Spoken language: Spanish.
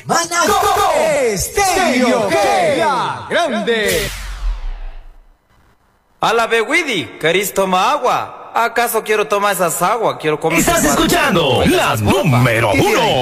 semana. Estéreo G, la grande. A la Bewidi, ¿querés tomar agua? ¿Acaso quiero tomar esas aguas? Quiero comer. Estás escuchando la número 1.